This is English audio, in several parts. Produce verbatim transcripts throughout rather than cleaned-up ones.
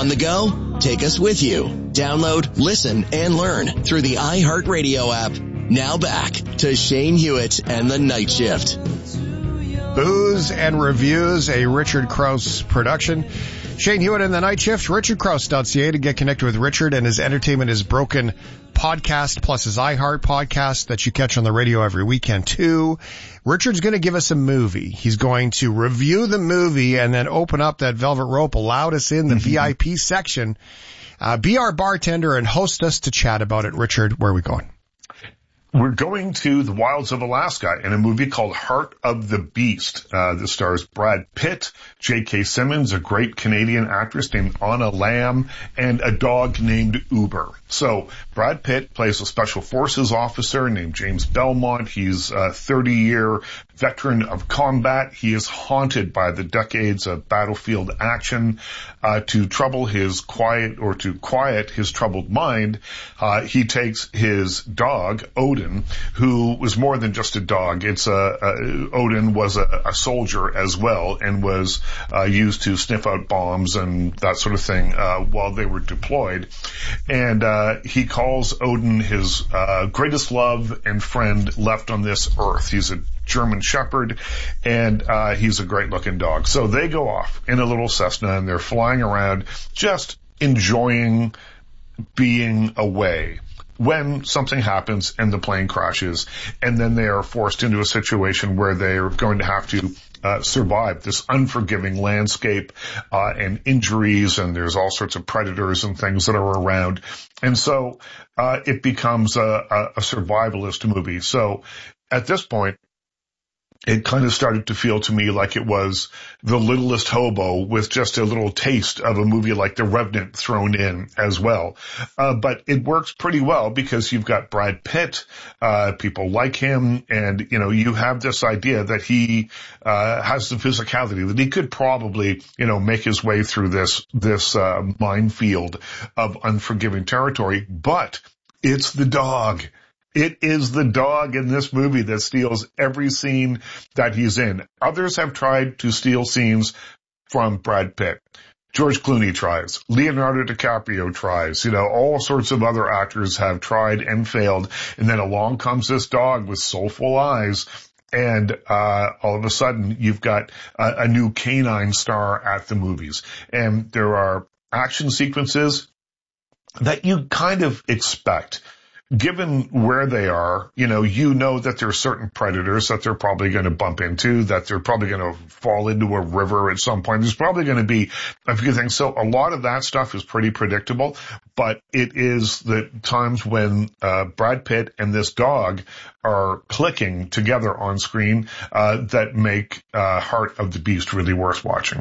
On the go? Take us with you. Download, listen, and learn through the iHeartRadio app. Now back to Shane Hewitt and the Night Shift. Booze and Reviews, a Richard Crouse production. Shane Hewitt and the Night Shift, richard crouse dot c a to get connected with Richard and his Entertainment is Broken podcast, plus his iHeart podcast that you catch on the radio every weekend too. Richard's going to give us a movie. He's going to review the movie and then open up that velvet rope, allow us in the V I P section, uh, be our bartender and host us to chat about it. Richard, where are we going? We're going to the wilds of Alaska in a movie called Heart of the Beast. Uh, this stars Brad Pitt, J K. Simmons, a great Canadian actress named Anna Lamb, and a dog named Uber. So Brad Pitt plays a special forces officer named James Belmont. He's a thirty-year veteran of combat. He is haunted by the decades of battlefield action. Uh, to trouble his quiet, or to quiet his troubled mind, uh, he takes his dog, Odin, who was more than just a dog. It's a, a Odin was a, a soldier as well, and was uh, used to sniff out bombs and that sort of thing uh, while they were deployed. And uh, he calls Odin his uh, greatest love and friend left on this earth. He's a German Shepherd, and uh, he's a great-looking dog. So they go off in a little Cessna, and they're flying around, just enjoying being away, when something happens and the plane crashes, and then they are forced into a situation where they are going to have to uh, survive this unforgiving landscape uh, and injuries, and there's all sorts of predators and things that are around. And so uh, it becomes a, a, a survivalist movie. So at this point, it kind of started to feel to me like it was The Littlest Hobo with just a little taste of a movie like The Revenant thrown in as well. Uh, but it works pretty well because you've got Brad Pitt, uh, people like him, and, you know, you have this idea that he, uh, has the physicality, that he could probably, you know, make his way through this, this, uh, minefield of unforgiving territory. But it's the dog. It is the dog in this movie that steals every scene that he's in. Others have tried to steal scenes from Brad Pitt. George Clooney tries. Leonardo DiCaprio tries. You know, all sorts of other actors have tried and failed. And then along comes this dog with soulful eyes. And uh all of a sudden, you've got a, a new canine star at the movies. And there are action sequences that you kind of expect. Given where they are, you know, you know that there are certain predators that they're probably going to bump into, that they're probably going to fall into a river at some point. There's probably going to be a few things. So a lot of that stuff is pretty predictable, but it is the times when uh Brad Pitt and this dog are clicking together on screen uh that make uh Heart of the Beast really worth watching.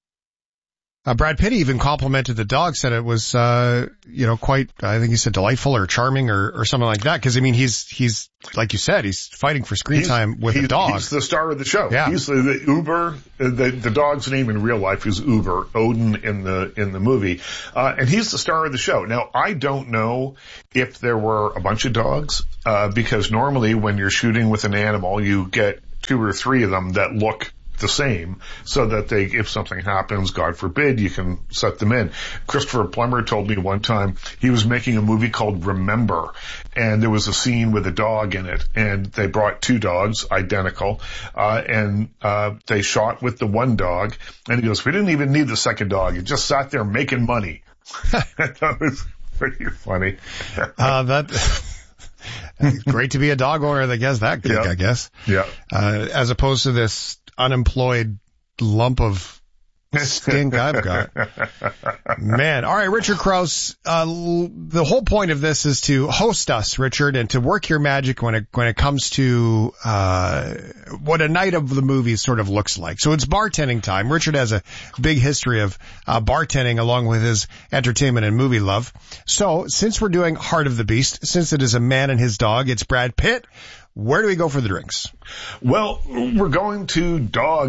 Uh, Brad Pitt even complimented the dog, said it was, uh, you know, quite, I think he said delightful or charming or, or something like that. Cause I mean, he's, he's, like you said, he's fighting for screen he's, time with the dog. He's the star of the show. Yeah. He's the, the Uber, the, the dog's name in real life is Uber, Odin in the, in the movie. Uh, and he's the star of the show. Now, I don't know if there were a bunch of dogs, uh, because normally when you're shooting with an animal, you get two or three of them that look the same, so that they, if something happens, God forbid, you can set them in. Christopher Plummer told me one time he was making a movie called Remember, and there was a scene with a dog in it, and they brought two dogs, identical, uh, and uh they shot with the one dog, and he goes, we didn't even need the second dog, it just sat there making money. That was pretty funny. uh, that... Great to be a dog owner that gets that gig, yeah. I guess. Yeah. Uh, as opposed to this unemployed lump of stink I've got. Man. All right, Richard Crouse. Uh, the whole point of this is to host us, Richard, and to work your magic when it, when it comes to, uh, what a night of the movies sort of looks like. So it's bartending time. Richard has a big history of, uh, bartending along with his entertainment and movie love. So since we're doing Heart of the Beast, since it is a man and his dog, it's Brad Pitt. Where do we go for the drinks? Well, we're going to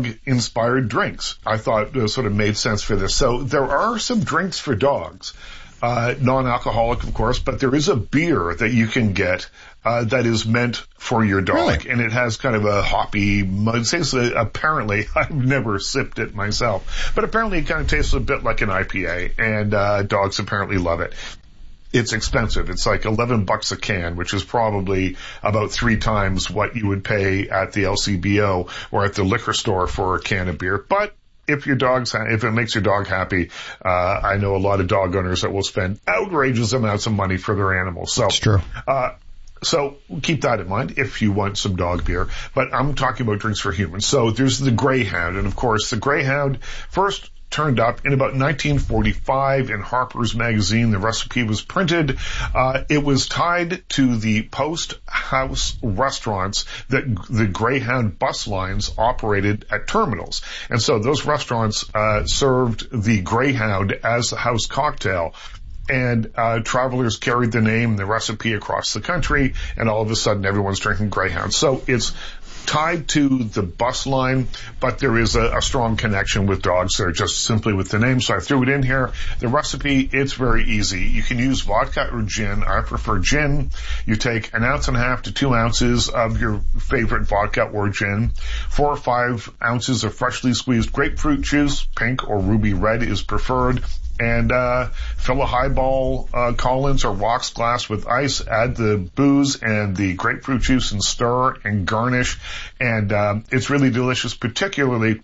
dog-inspired drinks. I thought it sort of made sense for this. So there are some drinks for dogs. uh, non-alcoholic, of course, but there is a beer that you can get uh, that is meant for your dog. Really? And it has kind of a hoppy, it tastes, uh, apparently, I've never sipped it myself, but apparently it kind of tastes a bit like an I P A, and uh, dogs apparently love it. It's expensive. It's like eleven bucks a can, which is probably about three times what you would pay at the L C B O or at the liquor store for a can of beer. But if your dog's, if it makes your dog happy, uh, I know a lot of dog owners that will spend outrageous amounts of money for their animals. So, it's true. Uh, So keep that in mind if you want some dog beer. But I'm talking about drinks for humans. So there's the Greyhound. And of course, the Greyhound first turned up in about nineteen forty-five in Harper's Magazine. The recipe was printed. Uh, it was tied to the post house restaurants that the Greyhound bus lines operated at terminals. And so those restaurants uh, served the Greyhound as the house cocktail. And uh, travelers carried the name, the recipe across the country, and all of a sudden everyone's drinking Greyhound. So it's tied to the bus line, but there is a, a strong connection with dogs there just simply with the name. So I threw it in here. The recipe, it's very easy. You can use vodka or gin. I prefer gin. You take an ounce and a half to two ounces of your favorite vodka or gin, four or five ounces of freshly squeezed grapefruit juice, pink or ruby red is preferred. And uh fill a highball uh Collins or rocks glass with ice, add the booze and the grapefruit juice and stir and garnish. And um it's really delicious, particularly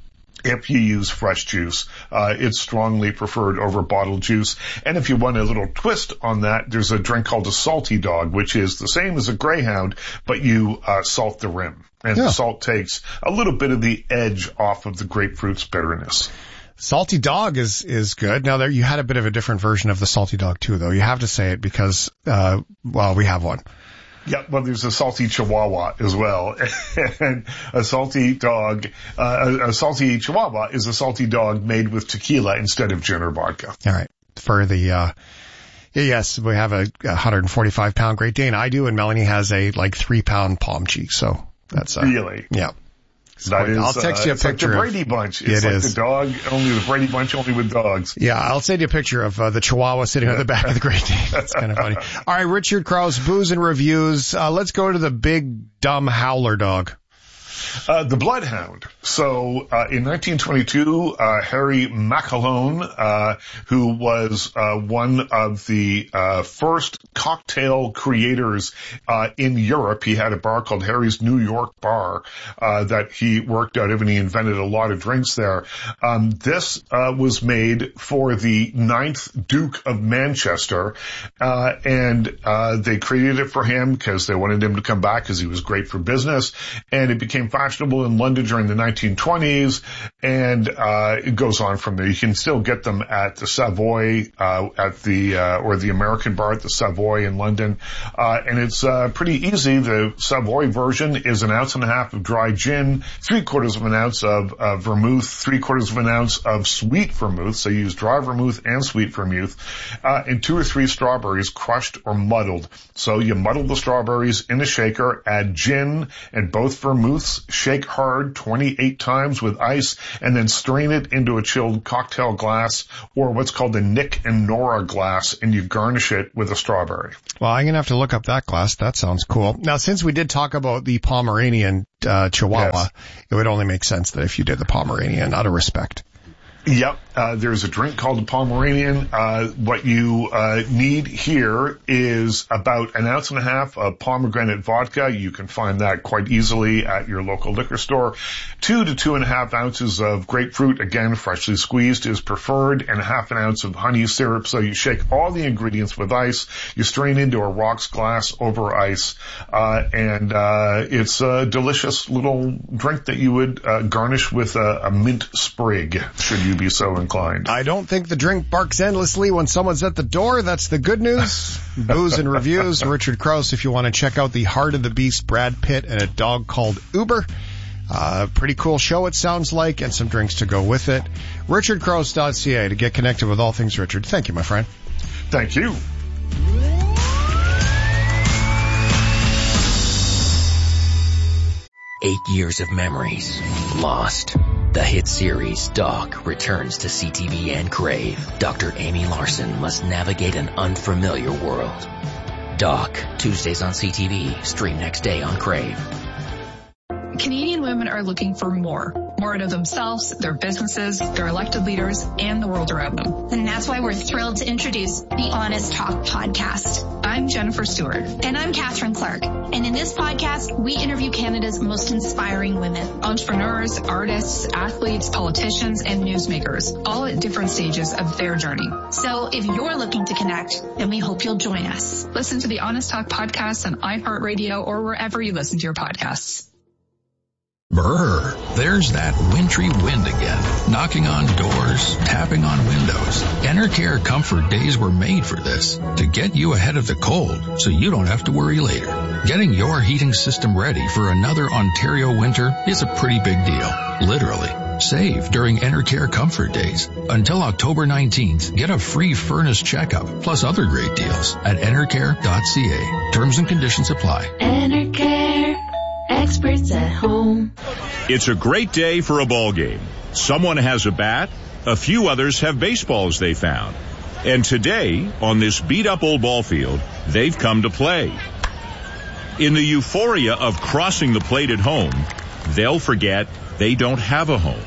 if you use fresh juice. Uh it's strongly preferred over bottled juice. And if you want a little twist on that, there's a drink called a Salty Dog, which is the same as a Greyhound, but you uh salt the rim. And yeah. The salt takes a little bit of the edge off of the grapefruit's bitterness. Salty Dog is, is good. Now there, you had a bit of a different version of the Salty Dog too, though. You have to say it because, uh, well, we have one. Yeah, well, there's a Salty Chihuahua as well. And a Salty Dog, uh, a, a Salty Chihuahua is a salty dog made with tequila instead of gin or vodka. All right. For the, uh, yes, we have a one hundred forty-five pound Great Dane. I do, and Melanie has a like three pound Palm Cheek. So that's, uh, really? Yeah. That is, I'll text you a uh, it's picture. Like the Brady Bunch. It's it like is. the dog, only the Brady Bunch, only with dogs. Yeah, I'll send you a picture of uh, the Chihuahua sitting on the back of the Great Dane. That's kind of funny. All right, Richard Krause, Booze and Reviews. Uh, let's go to the big, dumb howler dog. Uh, the Bloodhound. So, uh, in nineteen twenty-two, uh, Harry Macalone, uh, who was, uh, one of the, uh, first cocktail creators, uh, in Europe. He had a bar called Harry's New York Bar, uh, that he worked out of, and he invented a lot of drinks there. Um, this, uh, was made for the ninth Duke of Manchester, uh, and, uh, they created it for him because they wanted him to come back because he was great for business, and it became fashionable in London during the nineteen twenties, and uh it goes on from there. You can still get them at the Savoy, uh at the uh or the American Bar at the Savoy in London, uh and it's uh pretty easy. The Savoy version is an ounce and a half of dry gin, three quarters of an ounce of uh, vermouth, three quarters of an ounce of sweet vermouth, so you use dry vermouth and sweet vermouth, uh and two or three strawberries crushed or muddled. So you muddle the strawberries in a shaker, add gin and both vermouths, shake hard twenty-eight times with ice, and then strain it into a chilled cocktail glass or what's called a Nick and Nora glass, and you garnish it with a strawberry. Well, I'm going to have to look up that glass. That sounds cool. Now, since we did talk about the Pomeranian uh, Chihuahua, yes. It would only make sense that if you did the Pomeranian, out of respect. Yep. Uh, there's a drink called a Pomeranian. Uh, what you, uh, need here is about an ounce and a half of pomegranate vodka. You can find that quite easily at your local liquor store. Two to two and a half ounces of grapefruit, again, freshly squeezed is preferred, and half an ounce of honey syrup. So you shake all the ingredients with ice. You strain into a rocks glass over ice. Uh, and, uh, it's a delicious little drink that you would, uh, garnish with a, a mint sprig, should you be so inclined. I don't think the drink barks endlessly when someone's at the door. That's the good news. Booze and Reviews. Richard Krause, if you want to check out the Heart of the Beast, Brad Pitt, and a dog called Uber. Uh, pretty cool show, it sounds like, and some drinks to go with it. richard krause dot c a to get connected with all things Richard. Thank you, my friend. Thank you. Eight years of memories lost. The hit series Doc returns to C T V and Crave. Doctor Amy Larson must navigate an unfamiliar world. Doc, Tuesdays on C T V, stream next day on Crave. Canadian women are looking for more. More out of themselves, their businesses, their elected leaders, and the world around them. And that's why we're thrilled to introduce the Honest Talk podcast. I'm Jennifer Stewart. And I'm Catherine Clark. And in this podcast, we interview Canada's most inspiring women. Entrepreneurs, artists, athletes, politicians, and newsmakers, all at different stages of their journey. So if you're looking to connect, then we hope you'll join us. Listen to the Honest Talk podcast on iHeartRadio or wherever you listen to your podcasts. Brr, there's that wintry wind again, knocking on doors, tapping on windows. Enercare Comfort Days were made for this, to get you ahead of the cold so you don't have to worry later. Getting your heating system ready for another Ontario winter is a pretty big deal, literally. Save during Enercare Comfort Days. Until October nineteenth, get a free furnace checkup, plus other great deals at enercare dot c a. Terms and conditions apply. Enercare. Experts at home. It's a great day for a ball game. Someone has a bat. A few others have baseballs they found. And today, on this beat-up old ball field, they've come to play. In the euphoria of crossing the plate at home, they'll forget they don't have a home.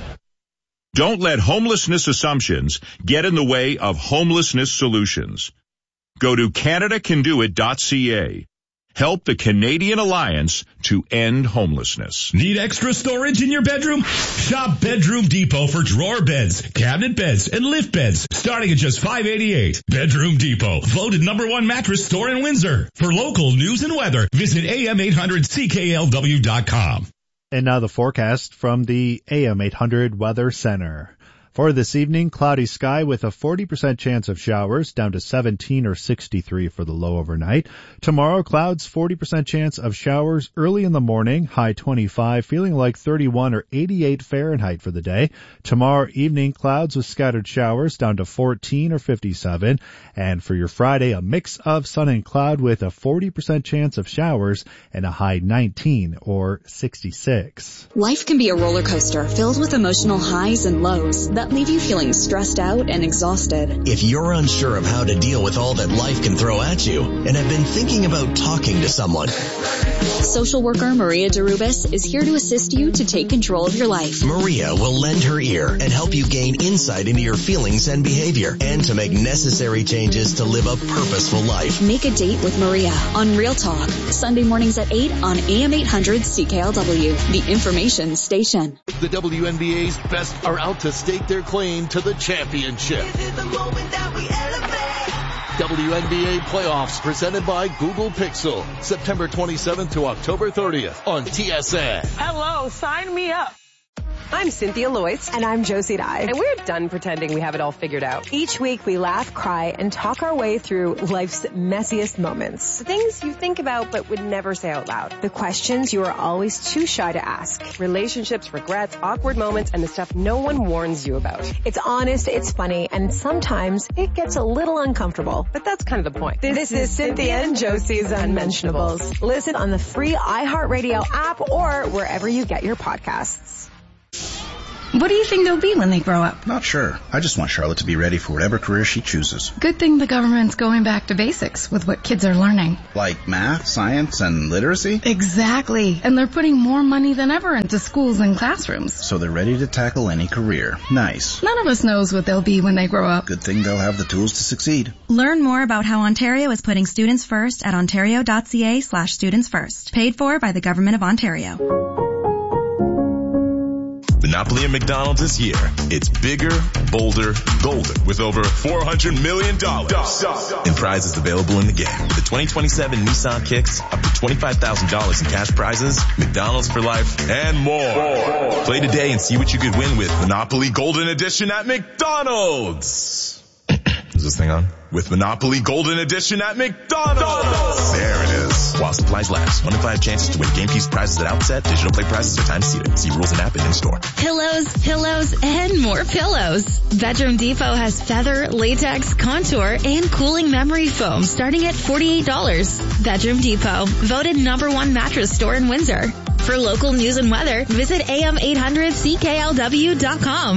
Don't let homelessness assumptions get in the way of homelessness solutions. Go to canada can do it dot c a. Help the Canadian Alliance to end homelessness. Need extra storage in your bedroom? Shop Bedroom Depot for drawer beds, cabinet beds, and lift beds, starting at just five dollars and eighty-eight cents. Bedroom Depot, voted number one mattress store in Windsor. For local news and weather, visit A M eight hundred C K L W dot com. And now the forecast from the A M eight hundred Weather Center. For this evening, cloudy sky with a forty percent chance of showers, down to seventeen or sixty-three for the low overnight. Tomorrow, clouds, forty percent chance of showers early in the morning, high twenty-five, feeling like thirty-one or eighty-eight Fahrenheit for the day. Tomorrow evening, clouds with scattered showers, down to fourteen or fifty-seven. And for your Friday, a mix of sun and cloud with a forty percent chance of showers and a high nineteen or sixty-six. Life can be a roller coaster filled with emotional highs and lows that leave you feeling stressed out and exhausted. If you're unsure of how to deal with all that life can throw at you and have been thinking about talking to someone, social worker Maria Derubis is here to assist you to take control of your life. Maria will lend her ear and help you gain insight into your feelings and behavior and to make necessary changes to live a purposeful life. Make a date with Maria on Real Talk, Sunday mornings at eight on A M eight hundred C K L W, the information station. The W N B A's best are out to stake their claim to the championship. W N B A playoffs presented by Google Pixel, September twenty-seventh to October thirtieth on T S N. Hello, sign me up. I'm Cynthia Loyce. And I'm Josie Dye. And we're done pretending we have it all figured out. Each week we laugh, cry, and talk our way through life's messiest moments. The things you think about but would never say out loud. The questions you are always too shy to ask. Relationships, regrets, awkward moments, and the stuff no one warns you about. It's honest, it's funny, and sometimes it gets a little uncomfortable. But that's kind of the point. This, this is Cynthia and Josie's Unmentionables. Listen on the free iHeartRadio app or wherever you get your podcasts. What do you think they'll be when they grow up? Not sure. I just want Charlotte to be ready for whatever career she chooses. Good thing the government's going back to basics with what kids are learning. Like math, science, and literacy? Exactly. And they're putting more money than ever into schools and classrooms. So they're ready to tackle any career. Nice. None of us knows what they'll be when they grow up. Good thing they'll have the tools to succeed. Learn more about how Ontario is putting students first at ontario dot c a slash students first. Paid for by the Government of Ontario. Monopoly at McDonald's is here. It's bigger, bolder, golden with over four hundred million dollars in prizes available in the game. The twenty twenty-seven Nissan Kicks, up to twenty-five thousand dollars in cash prizes, McDonald's for life, and more. Play today and see what you could win with Monopoly Golden Edition at McDonald's. Is this thing on? With Monopoly Golden Edition at McDonald's. There it is. While supplies last. One in five chances to win game piece prizes at outset. Digital play prizes are time seated. See rules and app and in store. Pillows, pillows, and more pillows. Bedroom Depot has feather, latex, contour, and cooling memory foam starting at forty-eight dollars. Bedroom Depot, voted number one mattress store in Windsor. For local news and weather, visit A M eight hundred C K L W dot com.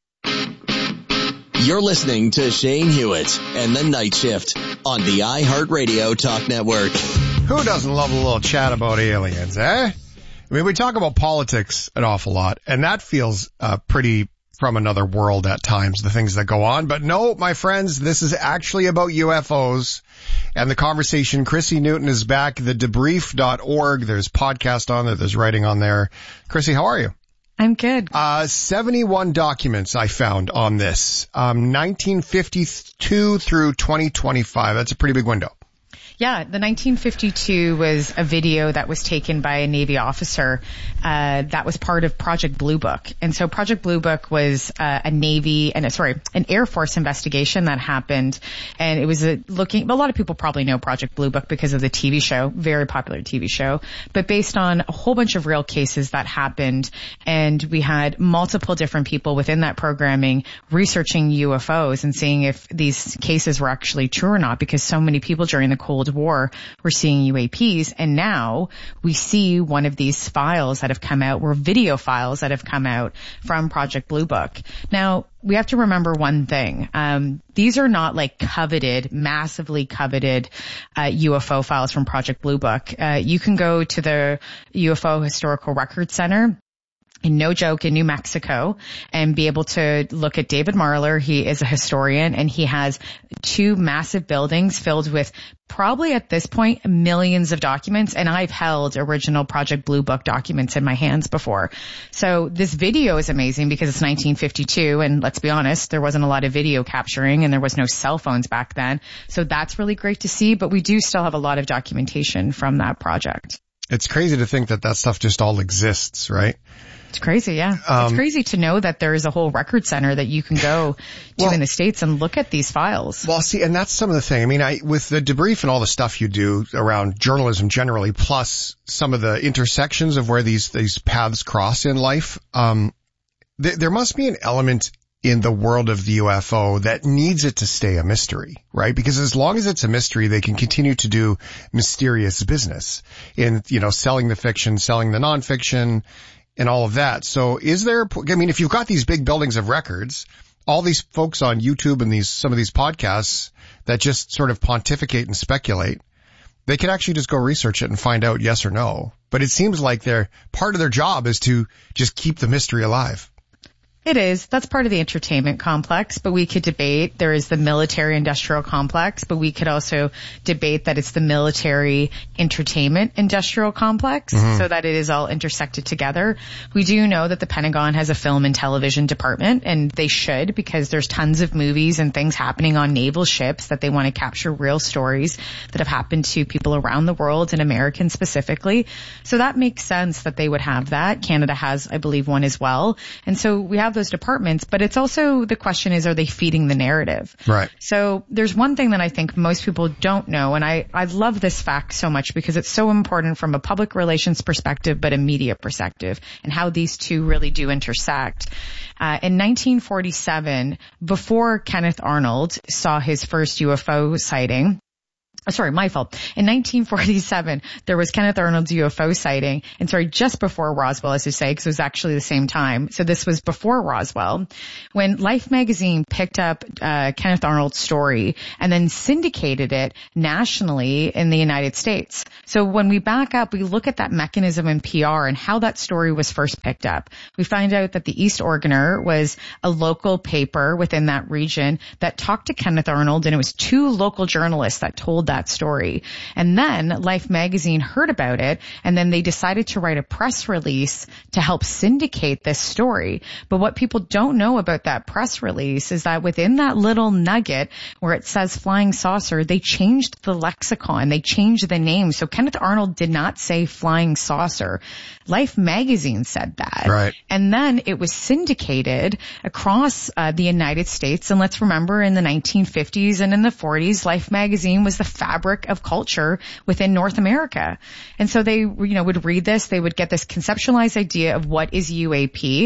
You're listening to Shane Hewitt and the Night Shift on the iHeartRadio Talk Network. Who doesn't love a little chat about aliens, eh? I mean, we talk about politics an awful lot, and that feels uh, pretty from another world at times, the things that go on. But no, my friends, this is actually about U F Os and the conversation. Chrissy Newton is back, the debrief dot org. There's podcast on there. There's writing on there. Chrissy, how are you? I'm good. Uh, seventy-one documents I found on this. Um, nineteen fifty-two through twenty twenty-five. That's a pretty big window. Yeah, the nineteen fifty-two was a video that was taken by a Navy officer uh, that was part of Project Blue Book. And so Project Blue Book was uh, a Navy and a, sorry, an Air Force investigation that happened. And it was a looking, a lot of people probably know Project Blue Book because of the T V show, very popular T V show, but based on a whole bunch of real cases that happened. And we had multiple different people within that programming researching U F Os and seeing if these cases were actually true or not, because so many people during the Cold War were seeing U A Ps. And now we see one of these files that have come out, were video files that have come out from Project Blue Book. Now, we have to remember one thing. Um, these are not like coveted, massively coveted uh, U F O files from Project Blue Book. Uh, you can go to the U F O Historical Records Center, in no joke, in New Mexico, and be able to look at David Marler. He is a historian, and he has two massive buildings filled with probably at this point millions of documents. And I've held original Project Blue Book documents in my hands before. So this video is amazing because it's nineteen fifty-two, and let's be honest, there wasn't a lot of video capturing and there was no cell phones back then. So that's really great to see, but we do still have a lot of documentation from that project. It's crazy to think that that stuff just all exists, right? It's crazy, yeah. Um, it's crazy to know that there is a whole record center that you can go to well, in the States and look at these files. Well, see, and that's some of the thing. I mean, I, with the debrief and all the stuff you do around journalism generally, plus some of the intersections of where these, these paths cross in life, um, th- there must be an element in the world of the U F O that needs it to stay a mystery, right? Because as long as it's a mystery, they can continue to do mysterious business in, you know, selling the fiction, selling the nonfiction, and all of that. So is there, I mean, if you've got these big buildings of records, all these folks on YouTube and these, some of these podcasts that just sort of pontificate and speculate, they could actually just go research it and find out yes or no. But it seems like they're, part of their job is to just keep the mystery alive. It is. That's part of the entertainment complex, but we could debate there is the military industrial complex, but we could also debate that it's the military entertainment industrial complex, mm-hmm. so that it is all intersected together. We do know that the Pentagon has a film and television department, and they should, because there's tons of movies and things happening on naval ships that they want to capture real stories that have happened to people around the world and Americans specifically. So that makes sense that they would have that. Canada has, I believe, one as well. And so we have those departments, but it's also the question is, are they feeding the narrative? Right. So there's one thing that I think most people don't know, and I, I love this fact so much because it's so important from a public relations perspective, but a media perspective, and how these two really do intersect. Uh, in nineteen forty-seven, before Kenneth Arnold saw his first U F O sighting, Sorry, my fault. In nineteen forty-seven, there was Kenneth Arnold's U F O sighting, and sorry, just before Roswell, as you say, because it was actually the same time. So this was before Roswell, when Life magazine picked up uh Kenneth Arnold's story and then syndicated it nationally in the United States. So when we back up, we look at that mechanism in P R and how that story was first picked up. We find out that the East Oregoner was a local paper within that region that talked to Kenneth Arnold, and it was two local journalists that told that story. And then Life magazine heard about it, and then they decided to write a press release to help syndicate this story. But what people don't know about that press release is that within that little nugget where it says flying saucer, they changed the lexicon, they changed the name. So Kenneth Arnold did not say flying saucer. Life magazine said that. Right. And then it was syndicated across uh, the United States. And let's remember, in the nineteen fifties and in the forties, Life magazine was the fabric of culture within North America. And so they, you know, would read this, they would get this conceptualized idea of what is U A P.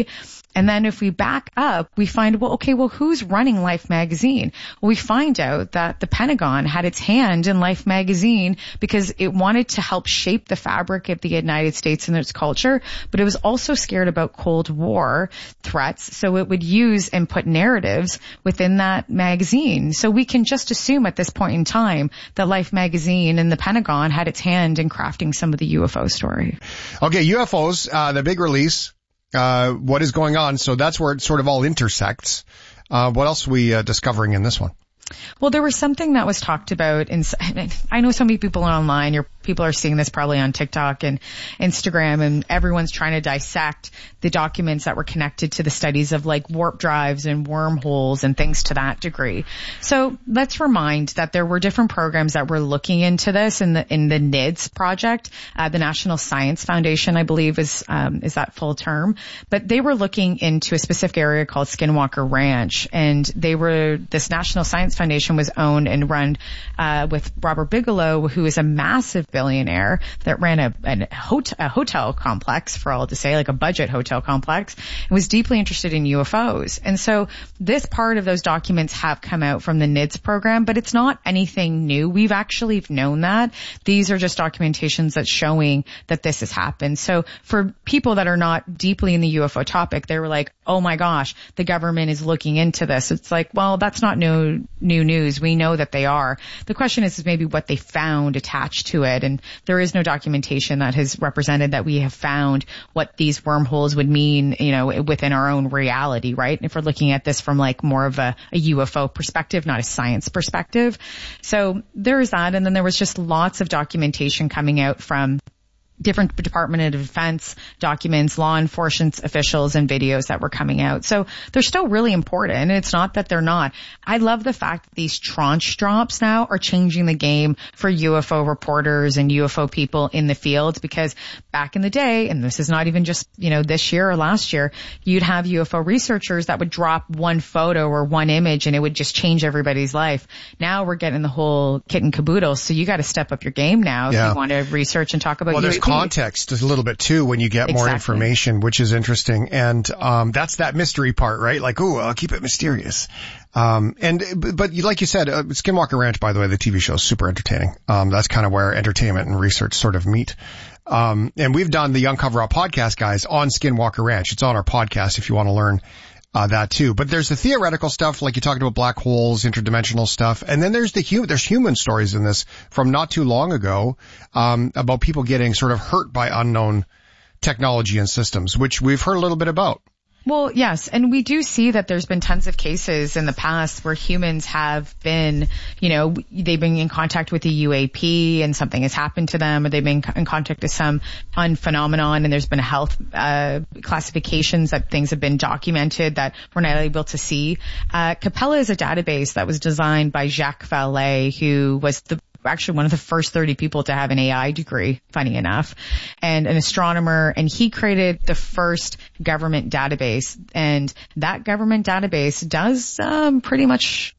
And then if we back up, we find, well, okay, well, who's running Life magazine? Well, we find out that the Pentagon had its hand in Life magazine because it wanted to help shape the fabric of the United States and its culture, but it was also scared about Cold War threats. So it would use and put narratives within that magazine. So we can just assume at this point in time that Life magazine and the Pentagon had its hand in crafting some of the U F O story. Okay, U F Os, uh, the big release. Uh, what is going on? So that's where it sort of all intersects. Uh, what else are we uh, discovering in this one? Well, there was something that was talked about in, I know so many people online, your people are seeing this probably on TikTok and Instagram, and everyone's trying to dissect the documents that were connected to the studies of like warp drives and wormholes and things to that degree. So let's remind that there were different programs that were looking into this in the, in the N I D S project, uh, the National Science Foundation, I believe is, um, is that full term, but they were looking into a specific area called Skinwalker Ranch, and they were, this National Science Foundation was owned and run, uh, with Robert Bigelow, who is a massive billionaire that ran a, a, hotel, a hotel complex, for all to say, like a budget hotel complex, and was deeply interested in U F Os. And so this part of those documents have come out from the N I D S program, but it's not anything new. We've actually known that. These are just documentations that's showing that this has happened. So for people that are not deeply in the U F O topic, they were like, oh my gosh, the government is looking into this. It's like, well, that's not new, new news. We know that they are. The question is, is maybe what they found attached to it. And there is no documentation that has represented that we have found what these wormholes would mean, you know, within our own reality, right? If we're looking at this from like more of a, a U F O perspective, not a science perspective. So there is that. And then there was just lots of documentation coming out from different Department of Defense documents, law enforcement officials, and videos that were coming out. So they're still really important, and it's not that they're not. I love the fact that these tranche drops now are changing the game for U F O reporters and U F O people in the field, because back in the day, and this is not even just, you know, this year or last year, you'd have U F O researchers that would drop one photo or one image and it would just change everybody's life. Now we're getting the whole kit and caboodle, so you got to step up your game now yeah. if you want to research and talk about well, U A P. Context a little bit too when you get more exactly. information, which is interesting. And, um, that's that mystery part, right? Like, ooh, I'll keep it mysterious. Um, and, but like you said, uh, Skinwalker Ranch, by the way, the T V show is super entertaining. Um, that's kind of where entertainment and research sort of meet. Um, and we've done the Young Cover Up podcast, guys, on Skinwalker Ranch. It's on our podcast if you want to learn Uh, that too. But there's the theoretical stuff, like you talked about black holes, interdimensional stuff. And then there's the hu- there's human stories in this from not too long ago, um, about people getting sort of hurt by unknown technology and systems, which we've heard a little bit about. Well, yes, and we do see that there's been tons of cases in the past where humans have been, you know, they've been in contact with a U A P and something has happened to them, or they've been in contact with some unphenomenon, and there's been health uh classifications that things have been documented that we're not able to see. Uh Capella is a database that was designed by Jacques Vallée, who was the actually one of the first thirty people to have an A I degree, funny enough, and an astronomer, and he created the first government database, and that government database does um pretty much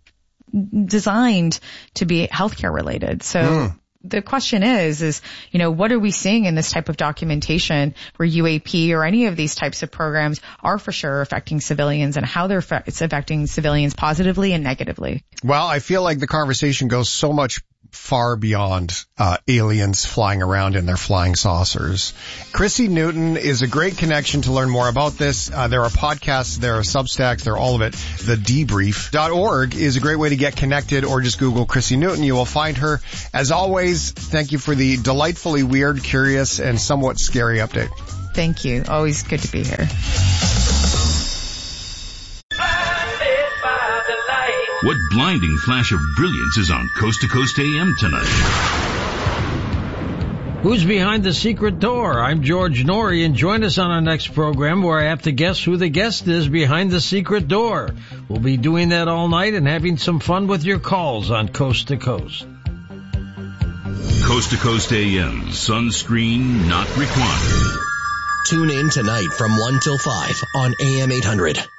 designed to be healthcare related. So mm. the question is, is, you know, what are we seeing in this type of documentation where U A P or any of these types of programs are for sure affecting civilians, and how they're it's affecting civilians positively and negatively? Well, I feel like the conversation goes so much far beyond uh aliens flying around in their flying saucers. Chrissy Newton is a great connection to learn more about this. Uh, there are podcasts, there are Substacks, there are all of it. The debrief dot org is a great way to get connected, or just Google Chrissy Newton. You will find her. As always, thank you for the delightfully weird, curious, and somewhat scary update. Thank you. Always good to be here. What blinding flash of brilliance is on Coast to Coast A M tonight? Who's behind the secret door? I'm George Norrie, and join us on our next program where I have to guess who the guest is behind the secret door. We'll be doing that all night and having some fun with your calls on Coast to Coast. Coast to Coast A M, sunscreen not required. Tune in tonight from one till five on A M eight hundred.